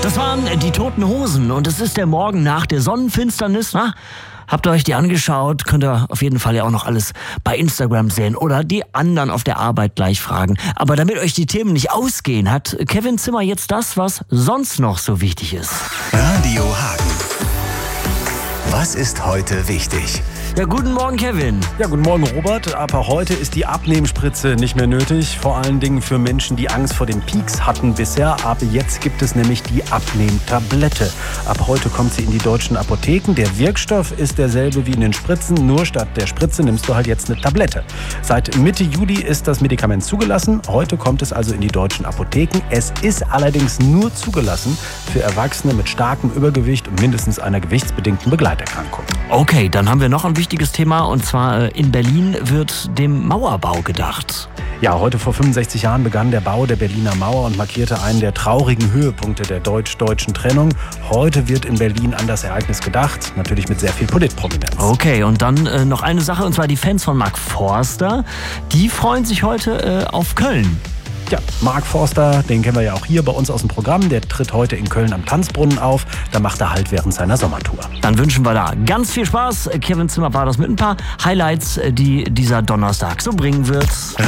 Das waren die Toten Hosen und es ist der Morgen nach der Sonnenfinsternis. Na? Habt ihr euch die angeschaut? Könnt ihr auf jeden Fall ja auch noch alles bei Instagram sehen oder die anderen auf der Arbeit gleich fragen. Aber damit euch die Themen nicht ausgehen, hat Kevin Zimmer jetzt das, was sonst noch so wichtig ist. Radio Hagen. Was ist heute wichtig? Ja, guten Morgen, Kevin. Ja, guten Morgen, Robert. Ab heute ist die Abnehmspritze nicht mehr nötig. Vor allen Dingen für Menschen, die Angst vor den Peaks hatten bisher. Ab jetzt gibt es nämlich die Abnehmtablette. Ab heute kommt sie in die deutschen Apotheken. Der Wirkstoff ist derselbe wie in den Spritzen, nur statt der Spritze nimmst du halt jetzt eine Tablette. Seit Mitte Juli ist das Medikament zugelassen. Heute kommt es also in die deutschen Apotheken. Es ist allerdings nur zugelassen für Erwachsene mit starkem Übergewicht und mindestens einer gewichtsbedingten Begleiterkrankung. Okay, dann haben wir noch ein wichtiges Thema und zwar in Berlin wird dem Mauerbau gedacht. Ja, heute vor 65 Jahren begann der Bau der Berliner Mauer und markierte einen der traurigen Höhepunkte der deutsch-deutschen Trennung. Heute wird in Berlin an das Ereignis gedacht, natürlich mit sehr viel Politprominenz. Okay, und dann noch eine Sache, und zwar die Fans von Mark Forster, die freuen sich heute auf Köln. Ja, Mark Forster, den kennen wir ja auch hier bei uns aus dem Programm. Der tritt heute in Köln am Tanzbrunnen auf. Da macht er halt während seiner Sommertour. Dann wünschen wir da ganz viel Spaß. Kevin Zimmer war das mit ein paar Highlights, die dieser Donnerstag so bringen wird.